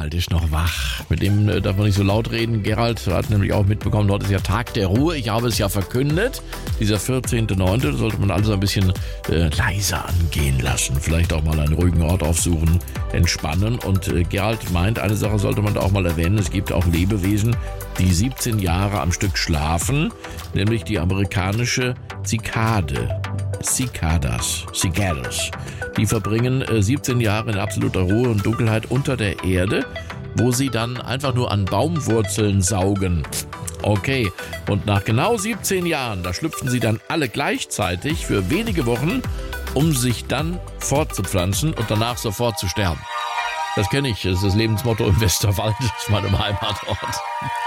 Gerald ist noch wach. Mit dem darf man nicht so laut reden. Gerald hat nämlich auch mitbekommen, heute ist ja Tag der Ruhe. Ich habe es ja verkündet. Dieser 14.9. sollte man alles ein bisschen leiser angehen lassen. Vielleicht auch mal einen ruhigen Ort aufsuchen, entspannen. Und Gerald meint, eine Sache sollte man da auch mal erwähnen. Es gibt auch Lebewesen, die 17 Jahre am Stück schlafen. Nämlich die amerikanische Zikade. Cicadas. Die verbringen 17 Jahre in absoluter Ruhe und Dunkelheit unter der Erde, wo sie dann einfach nur an Baumwurzeln saugen. Okay, und nach genau 17 Jahren, da schlüpfen sie dann alle gleichzeitig für wenige Wochen, um sich dann fortzupflanzen und danach sofort zu sterben. Das kenne ich, das ist das Lebensmotto im Westerwald, das ist meinem Heimatort.